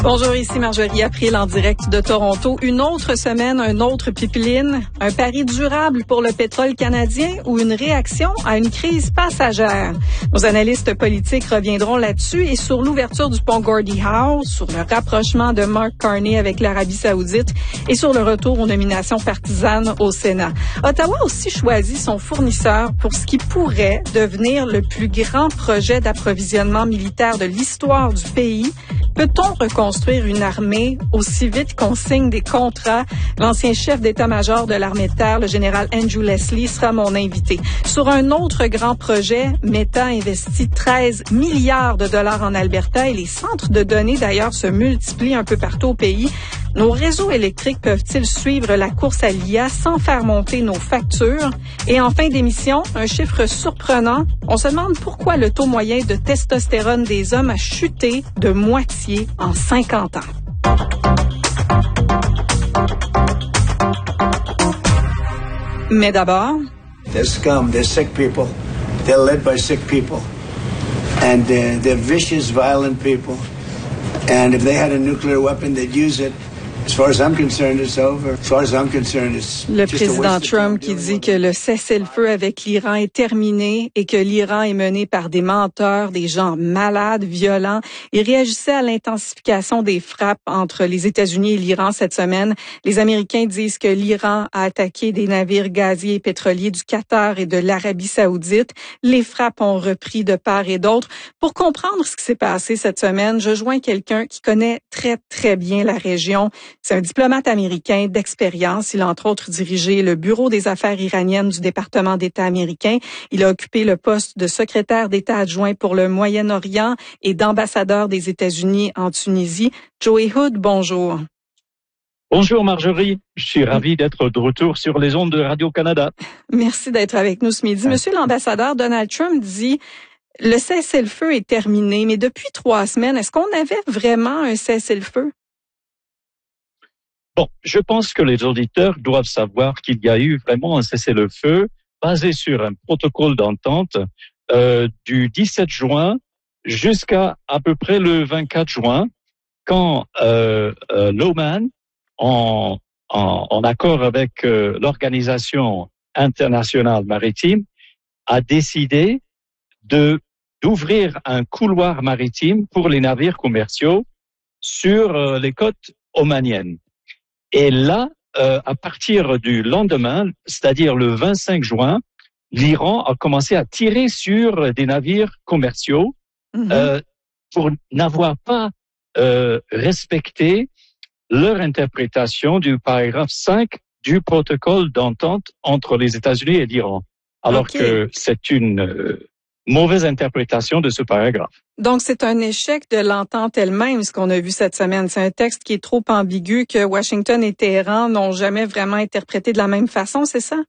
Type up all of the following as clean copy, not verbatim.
Bonjour, ici Marjorie April en direct de Toronto. Une autre semaine, un autre pipeline, un pari durable pour le pétrole canadien ou une réaction à une crise passagère? Nos analystes politiques reviendront là-dessus et sur l'ouverture du pont Gordie Howe, sur le rapprochement de Mark Carney avec l'Arabie saoudite et sur le retour aux nominations partisanes au Sénat. Ottawa a aussi choisi son fournisseur pour ce qui pourrait devenir le plus grand projet d'approvisionnement militaire de l'histoire du pays. Peut-on reconstruire une armée aussi vite qu'on signe des contrats? L'ancien chef d'état-major de l'armée de terre, le général Andrew Leslie, sera mon invité. Sur un autre grand projet, Meta investit 13 milliards de dollars en Alberta et les centres de données, d'ailleurs, se multiplient un peu partout au pays. Nos réseaux électriques peuvent-ils suivre la course à l'IA sans faire monter nos factures? Et en fin d'émission, un chiffre surprenant. On se demande pourquoi le taux moyen de testostérone des hommes a chuté de moitié en 50 ans. Mais d'abord... They're scum, they're sick people, they're led by sick people, and they're vicious, violent people, and if they had a nuclear weapon, they'd use it. As far as I'm concerned, it's over. As far as I'm concerned, it's le président Trump qui dit que le cessez-le-feu avec l'Iran est terminé et que l'Iran est mené par des menteurs, des gens malades, violents. Il réagissait à l'intensification des frappes entre les États-Unis et l'Iran cette semaine. Les Américains disent que l'Iran a attaqué des navires gaziers et pétroliers du Qatar et de l'Arabie saoudite. Les frappes ont repris de part et d'autre. Pour comprendre ce qui s'est passé cette semaine, je joins quelqu'un qui connaît très, très bien la région. C'est un diplomate américain d'expérience. Il a entre autres dirigé le bureau des affaires iraniennes du département d'État américain. Il a occupé le poste de secrétaire d'État adjoint pour le Moyen-Orient et d'ambassadeur des États-Unis en Tunisie. Joey Hood, bonjour. Bonjour Marjorie, je suis ravi d'être de retour sur les ondes de Radio-Canada. Merci d'être avec nous ce midi. Monsieur l'ambassadeur, Donald Trump dit le cessez-le-feu est terminé, mais depuis 3 semaines, est-ce qu'on avait vraiment un cessez-le-feu? Bon, je pense que les auditeurs doivent savoir qu'il y a eu vraiment un cessez-le-feu basé sur un protocole d'entente du 17 juin jusqu'à peu près le 24 juin, quand l'Oman, en accord avec l'Organisation internationale maritime, a décidé d'ouvrir un couloir maritime pour les navires commerciaux sur les côtes omaniennes. Et là, à partir du lendemain, c'est-à-dire le 25 juin, l'Iran a commencé à tirer sur des navires commerciaux pour n'avoir pas respecté leur interprétation du paragraphe 5 du protocole d'entente entre les États-Unis et l'Iran. Alors que c'est une mauvaise interprétation de ce paragraphe. Donc, c'est un échec de l'entente elle-même, ce qu'on a vu cette semaine. C'est un texte qui est trop ambigu que Washington et Téhéran n'ont jamais vraiment interprété de la même façon, c'est ça?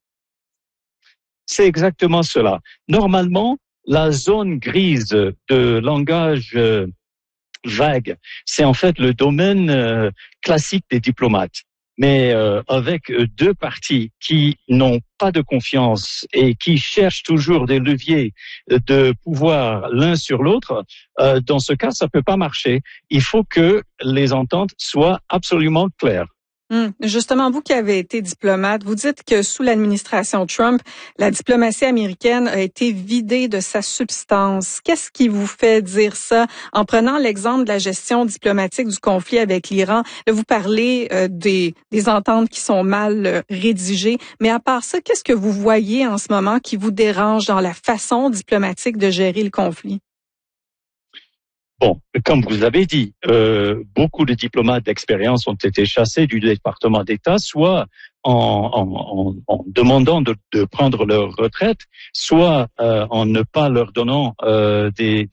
C'est exactement cela. Normalement, la zone grise de langage vague, c'est en fait le domaine classique des diplomates. Mais avec 2 parties qui n'ont pas de confiance et qui cherchent toujours des leviers de pouvoir l'un sur l'autre, dans ce cas, ça peut pas marcher. Il faut que les ententes soient absolument claires. Justement, vous qui avez été diplomate, vous dites que sous l'administration Trump, la diplomatie américaine a été vidée de sa substance. Qu'est-ce qui vous fait dire ça? En prenant l'exemple de la gestion diplomatique du conflit avec l'Iran, là, vous parlez des ententes qui sont mal rédigées, mais à part ça, qu'est-ce que vous voyez en ce moment qui vous dérange dans la façon diplomatique de gérer le conflit? Bon, comme vous avez dit, beaucoup de diplomates d'expérience ont été chassés du département d'État, soit en demandant de prendre leur retraite, soit en ne pas leur donnant des